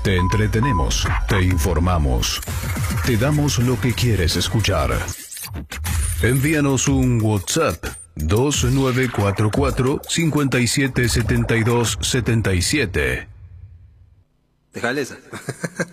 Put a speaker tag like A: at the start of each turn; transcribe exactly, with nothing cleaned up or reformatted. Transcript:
A: Te entretenemos, te informamos, te damos lo que quieres escuchar. Envíanos un WhatsApp dos nueve cuatro cuatro, cinco siete siete dos siete siete.
B: Déjale esa.